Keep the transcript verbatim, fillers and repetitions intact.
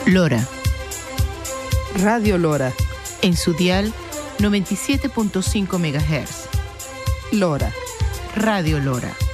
Lora. Radio Lora. En su dial noventa y siete punto cinco megahertz. Lora. Radio Lora.